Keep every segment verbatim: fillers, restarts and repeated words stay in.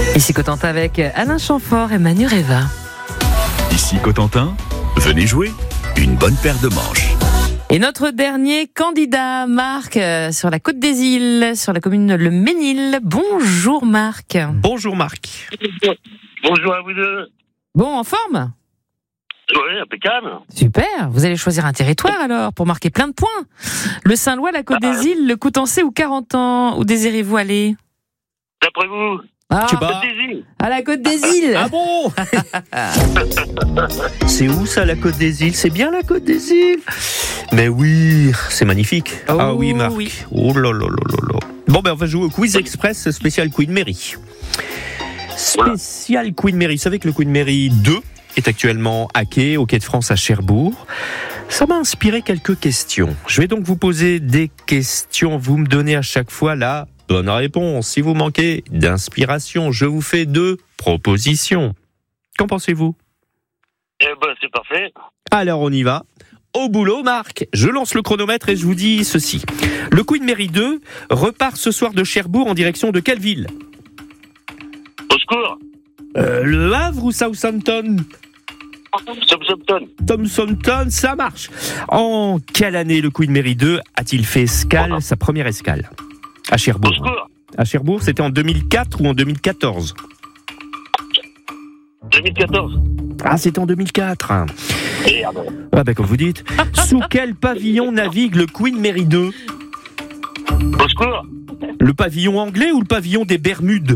Ici Cotentin avec Alain Chamfort et Manu Reva. Ici Cotentin, venez jouer une bonne paire de manches. Et notre dernier candidat, Marc, euh, sur la Côte des Îles, sur la commune Le Mesnil. Bonjour Marc. Bonjour Marc. Bonjour à vous deux. Bon, en forme ? Oui, impeccable. Super, vous allez choisir un territoire alors pour marquer plein de points. Le Saint-Lois, la Côte Ah. des Îles, le Coutancé ou Carentan ? Où désirez-vous aller ? D'après vous, Ah, Tu bats. Côte-des-Îles. à la Côte des Îles. Ah bon? C'est où ça, la Côte des Îles? C'est bien la Côte des Îles? Mais oui, c'est magnifique. Oh, ah oui, Marc. oui. Oh là là là là là. Bon, ben on va jouer au Quiz Express spécial Queen Mary. Spécial Queen Mary. Vous savez que le Queen Mary deux est actuellement à quai, au Quai de France à Cherbourg. Ça m'a inspiré quelques questions. Je vais donc vous poser des questions. Vous me donnez à chaque fois la bonne réponse. Si vous manquez d'inspiration, je vous fais deux propositions. Qu'en pensez-vous? Eh ben, c'est parfait. Alors on y va. Au boulot, Marc. Je lance le chronomètre et je vous dis ceci. Le Queen Mary deux repart ce soir de Cherbourg en direction de quelle ville? Au secours. Euh, Le Havre ou Southampton? Southampton. Southampton, ça marche. En quelle année le Queen Mary deux a-t-il fait escale, sa première escale? À Au Cherbourg. secours. À Cherbourg, c'était en deux mille quatre ou en deux mille quatorze? deux mille quatorze. Ah, c'était en deux mille quatre. Merde. Ah ben comme vous dites. Sous quel pavillon navigue le Queen Mary deux? Au secours. Le pavillon anglais ou le pavillon des Bermudes?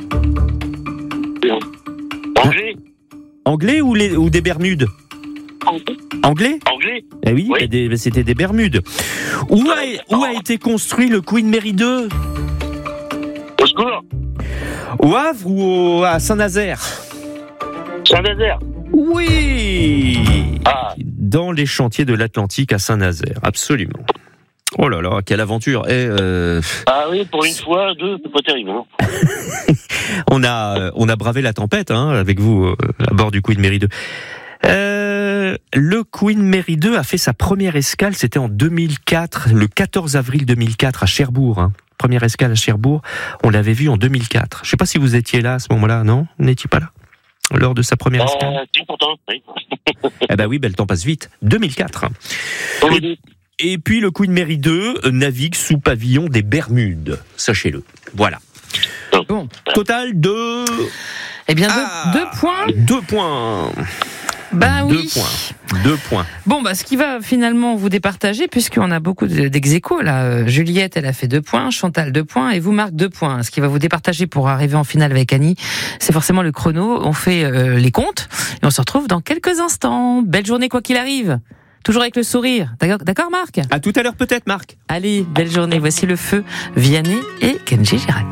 Anglais. Anglais ou, les, ou des Bermudes? Anglais? Anglais. Eh oui, Oui. bah des- c'était des Bermudes. Où a, où a été construit le Queen Mary deux? Au secours. Au Havre ou au- à Saint-Nazaire? Saint-Nazaire. Oui! Ah. Dans les chantiers de l'Atlantique à Saint-Nazaire, absolument. Oh là là, quelle aventure! Et euh, Ah oui, pour une fois, deux, c'est pas terrible. Hein. on a euh, on a bravé la tempête hein, avec vous euh, à bord du Queen Mary deux. Euh, le Queen Mary deux a fait sa première escale, c'était en deux mille quatre, le quatorze avril deux mille quatre à Cherbourg. Hein. Première escale à Cherbourg, on l'avait vu en deux mille quatre. Je ne sais pas si vous étiez là à ce moment-là, non? Vous n'étiez pas là lors de sa première escale? Euh, si, pourtant, oui. Eh ben oui, ben le temps passe vite. deux mille quatre. Oui. Et puis le Queen Mary deux navigue sous pavillon des Bermudes, sachez-le. Voilà. Bon, Total de eh bien deux, Ah. deux points. deux points. Ben Deux oui. points. Deux points. Bon, bah, ce qui va finalement vous départager, puisqu'on a beaucoup de- d'ex-aequo, là. Euh, Juliette, elle a fait deux points, Chantal deux points, et vous, Marc, deux points. Ce qui va vous départager pour arriver en finale avec Annie, c'est forcément le chrono. On fait euh, les comptes, et on se retrouve dans quelques instants. Belle journée, quoi qu'il arrive. Toujours avec le sourire. D'accord, d'accord, Marc? À tout à l'heure peut-être, Marc. Allez, belle journée. Voici le feu, Vianney et Kenji Girac.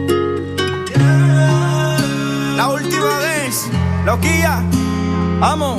La última vez, loquilla, vamos.